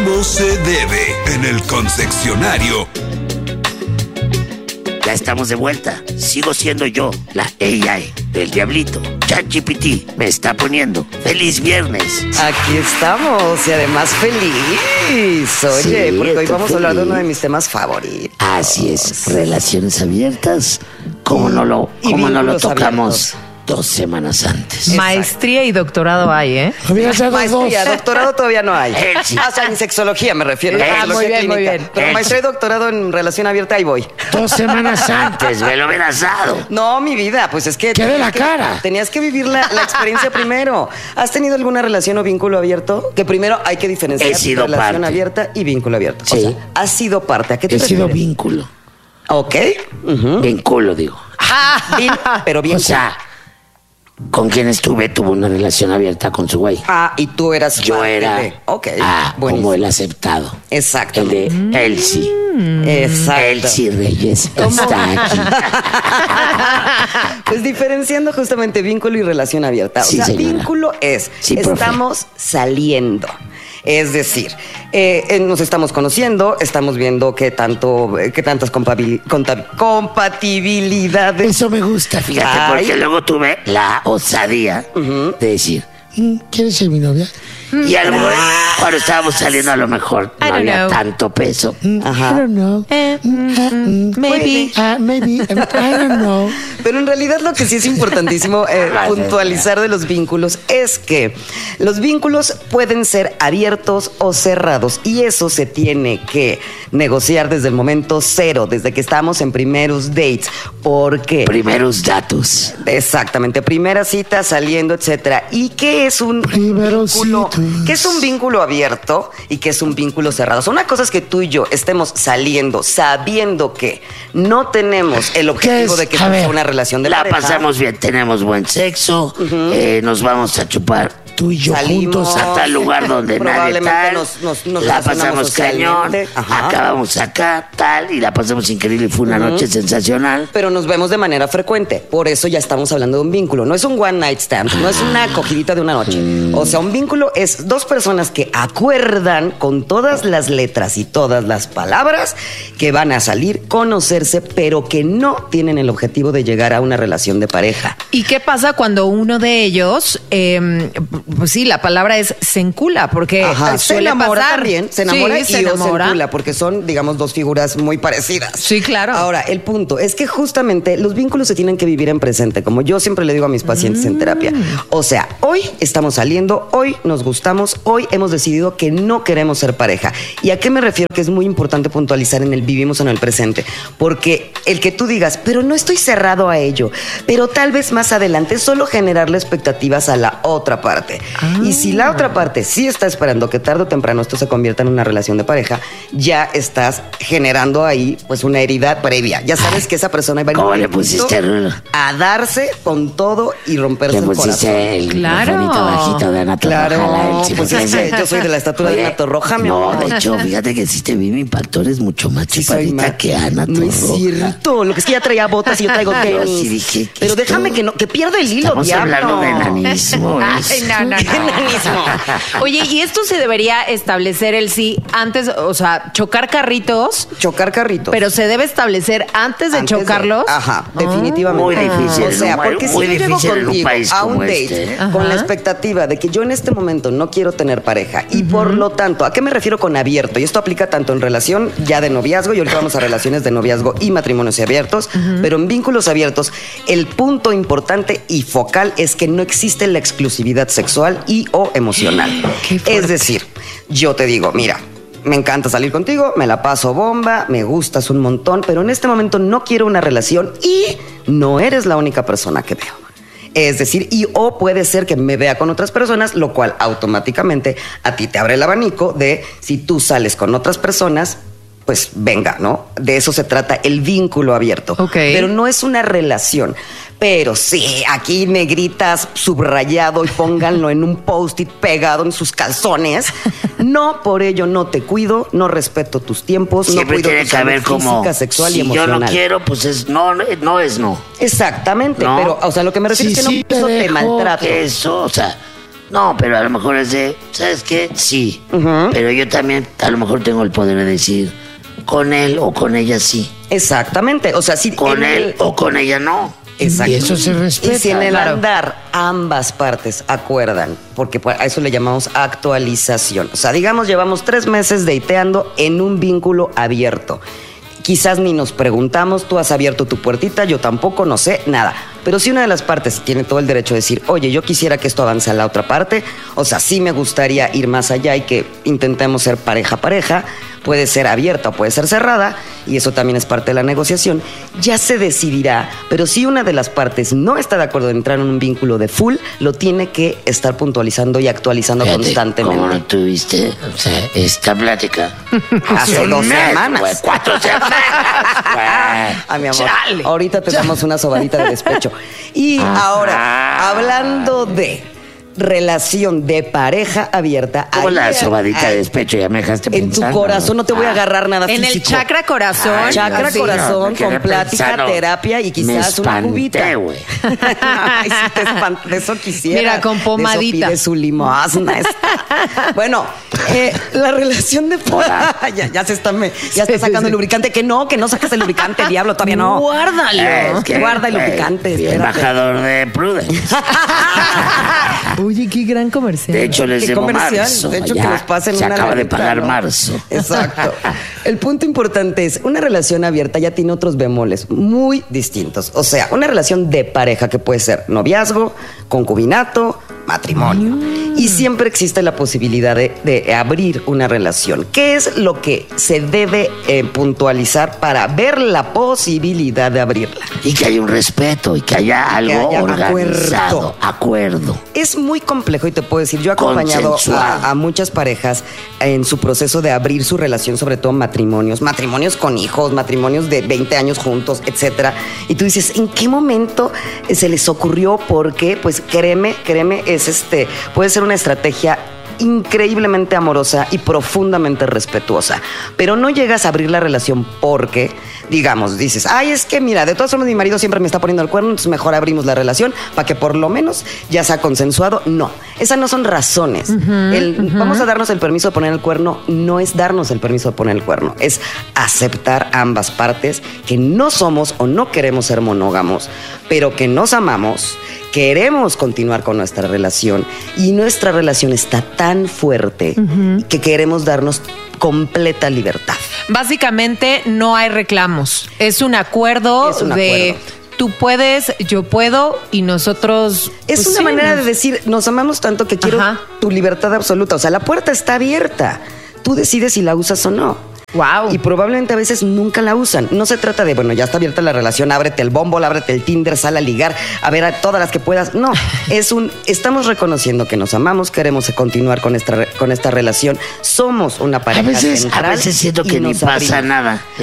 como se debe en el confeccionario. Ya estamos de vuelta. Sigo siendo yo, la AI del Diablito. ChatGPT me está poniendo. ¡Feliz viernes! Aquí estamos y además feliz. Oye, Sí, porque hoy vamos a hablar de feliz. uno de mis temas favoritos. Así es, relaciones abiertas. ¿Cómo no lo vínculos tocamos abiertos. 2 semanas antes? Maestría y doctorado hay, ¿eh? Maestría, doctorado todavía no hay. Sí. O sea, en sexología me refiero. Muy sexología bien, muy clínica. bien. Pero maestría y doctorado en relación abierta, ahí voy. 2 semanas antes, me lo hubieras dado. No, mi vida, pues es que... ¿Qué de la cara? Tenías que vivir la experiencia primero. ¿Has tenido alguna relación o vínculo abierto? Que primero hay que diferenciar He sido relación parte. abierta y vínculo abierto. Sí. O sea, has sido parte. ¿A qué te He sido refieres? vínculo. Ok. Ujú. Vínculo, digo. Pero bien. O sea, con quien estuve tuvo una relación abierta con su güey. Y tú eras Yo parte era de... Ok, como buenísimo. el aceptado. Exactamente. El de Elsie. Exacto. Elsie Reyes está aquí. Pues diferenciando justamente vínculo y relación abierta. Sí, o sea, señora. vínculo es, Sí, profe. estamos saliendo. Es decir, nos estamos conociendo, estamos viendo qué tantas compatibilidades. Eso me gusta, fíjate, Ay. porque luego tuve la osadía de decir, ¿quieres ser mi novia? Y a lo mejor, cuando estábamos saliendo, a lo mejor no I don't había know. tanto peso. Ajá. I don't know. Maybe. Maybe. I don't know. Pero en realidad lo que sí es importantísimo puntualizar de los vínculos es que los vínculos pueden ser abiertos o cerrados y eso se tiene que negociar desde el momento cero, desde que estamos en primeros dates. ¿Por qué? Primeros datos. Exactamente, primera cita, saliendo, etcétera. ¿Y qué es un Primeros vínculo? citas. ¿Qué es un vínculo abierto y qué es un vínculo cerrado? O sea, una cosa es que tú y yo estemos saliendo sabiendo que no tenemos el objetivo de que A esto ver, sea una relación de la pareja. pasamos bien, tenemos buen sexo, nos vamos a chupar tú y yo Salimos, juntos a tal lugar donde nadie probablemente tal, nos la relacionamos pasamos cañón, socialmente. Ajá. acabamos acá, tal, y la pasamos increíble, fue una noche sensacional. Pero nos vemos de manera frecuente. Por eso ya estamos hablando de un vínculo. No es un one night stand, no es una acogidita de una noche. O sea, un vínculo es 2 personas que acuerdan con todas las letras y todas las palabras que van a salir, conocerse, pero que no tienen el objetivo de llegar a una relación de pareja. ¿Y qué pasa cuando uno de ellos, pues sí, la palabra es se encula? Porque Ajá, se suele enamora pasar. también, se enamora Sí, se y o se enamora. encula, porque son, digamos, 2 figuras muy parecidas. Sí, claro. Ahora, el punto es que justamente los vínculos se tienen que vivir en presente, como yo siempre le digo a mis pacientes en terapia. O sea, hoy estamos saliendo, hoy nos gustamos, hoy hemos decidido que no queremos ser pareja. ¿Y a qué me refiero? Que es muy importante puntualizar en el vivimos en el presente, porque el que tú digas, pero no estoy cerrado a ello, pero tal vez más adelante, solo generarle expectativas a la otra parte. Y si la otra parte sí está esperando que tarde o temprano esto se convierta en una relación de pareja, ya estás generando ahí pues una herida previa. Ya sabes que esa persona va a ir ¿Cómo un le momentito pusiste, Rulo? a darse con todo y romperse Le el corazón. pusiste el Claro. microfonito bajito de Ana Claro, Torroja, pues es que yo soy de la estatura de Oye, Ana Torroja, mi no, amor. de hecho, fíjate que si te vi mi impacto eres mucho más Sí, soy chaparrita ma- que Ana No es Torroja. cierto. Lo que es que ya traía botas y yo traigo Yo tenis. sí dije que Pero esto- déjame que pierda el hilo, Estamos diablo. hablando de enanismo. Ay, no. ¿Qué enanismo? Oye, ¿y esto se debería establecer el sí antes, o sea, chocar carritos, Chocar carritos. pero se debe establecer antes de Antes de- chocarlos? Ajá, definitivamente. Muy difícil O sea, en un- porque si muy yo llego difícil en un contigo país a un como date este. con la Ajá. expectativa de que yo en este momento no quiero tener pareja y por lo tanto, ¿a qué me refiero con abierto? Y esto aplica tanto en relación ya de noviazgo y ahorita vamos a relaciones de noviazgo y matrimonios abiertos, pero en vínculos abiertos el punto importante y focal es que no existe la exclusividad sexual y o emocional. Qué fuerte. Es decir, yo te digo, mira, me encanta salir contigo, me la paso bomba, me gustas un montón, pero en este momento no quiero una relación y no eres la única persona que veo. Es decir, y o puede ser que me vea con otras personas, lo cual automáticamente a ti te abre el abanico de si tú sales con otras personas, pues venga, ¿no? De eso se trata el vínculo abierto. Ok. Pero no es una relación. Pero sí, aquí negritas, subrayado y pónganlo en un post-it pegado en sus calzones. No, por ello no te cuido, no respeto tus tiempos, Siempre no cuido tiene tu que haber salud como, física, sexual si y emocional. yo no quiero, pues es no es no. Exactamente, ¿No? pero, o sea, lo que me refiero es que no te te dejo maltrato. Eso, o sea, No, pero a lo mejor es de, ¿sabes qué? Sí. Pero yo también a lo mejor tengo el poder de decir, con él o con ella sí. Exactamente. O sea, si Con él o con ella no. Exacto. Y eso se respeta. Y si en el claro. andar ambas partes acuerdan, porque a eso le llamamos actualización. O sea, digamos, llevamos 3 meses dateando en un vínculo abierto. Quizás ni nos preguntamos, tú has abierto tu puertita, yo tampoco, no sé, nada. Pero si una de las partes tiene todo el derecho de decir, oye, yo quisiera que esto avance a la otra parte, o sea, sí me gustaría ir más allá y que intentemos ser pareja, puede ser abierta o puede ser cerrada, y eso también es parte de la negociación, ya se decidirá, pero si una de las partes no está de acuerdo en entrar en un vínculo de full, lo tiene que estar puntualizando y actualizando Fíjate constantemente. ¿Cómo no tuviste, o sea, esta plática? Hace 2 semanas. Güey, 4 semanas. A mi amor, Chale. ahorita te damos una sobadita de despecho. Y ahora, hablando de relación de pareja abierta. Como la ahí- sobadita de despecho, ya me dejaste En tu pensando. corazón no te voy a agarrar nada En el físico. chakra corazón. Chakra así. corazón, me quedé con plática, pensando. terapia y Me quizás una espanté, cubita. güey. Ay, sí te espanté, de eso quisiera. Mira, con pomadita. De eso pide su limosna. Bueno, la relación de ya se está, ya está sacando el lubricante. Que no sacas el lubricante, diablo, todavía no. Guárdalo. Guarda el lubricante, fui espérate. embajador de Prudence. Oye, qué gran comercial. De hecho, les ¿Qué debo comercial? marzo. De hecho, ya que nos pasen se una acaba de lanita, pagar ¿no? marzo. Exacto. El punto importante es, una relación abierta ya tiene otros bemoles muy distintos. O sea, una relación de pareja que puede ser noviazgo, concubinato, matrimonio. Y siempre existe la posibilidad de abrir una relación. ¿Qué es lo que se debe puntualizar para ver la posibilidad de abrirla? Y que haya un respeto y que haya algo haya organizado. Acuerdo. Es muy complejo y te puedo decir, yo he acompañado Consensuado. a muchas parejas en su proceso de abrir su relación, sobre todo matrimonios con hijos, matrimonios de 20 años juntos, etcétera. Y tú dices, ¿en qué momento se les ocurrió? Porque, pues créeme, puede ser una estrategia increíblemente amorosa y profundamente respetuosa, pero no llegas a abrir la relación porque, digamos, dices, ay, es que mira, de todas formas mi marido siempre me está poniendo el cuerno, entonces mejor abrimos la relación para que por lo menos ya sea consensuado. No, esas no son razones. Vamos a darnos el permiso de poner el cuerno, no es darnos el permiso de poner el cuerno, es aceptar ambas partes que no somos o no queremos ser monógamos, pero que nos amamos, queremos continuar con nuestra relación y nuestra relación está tan fuerte que queremos darnos completa libertad. Básicamente no hay reclamos. Es un acuerdo Es un de acuerdo. tú puedes, yo puedo y nosotros. Es pues, una sí, manera nos- de decir, nos amamos tanto que quiero Ajá. tu libertad absoluta. O sea, la puerta está abierta. Tú decides si la usas o no. Wow. Y probablemente a veces nunca la usan. No se trata de, bueno, ya está abierta la relación, ábrete el Bumble, ábrete el Tinder, sal a ligar, a ver a todas las que puedas. No, estamos reconociendo que nos amamos, queremos continuar con esta relación. Somos una A pareja veces central siento y que ni nos pasa abrimos. nada.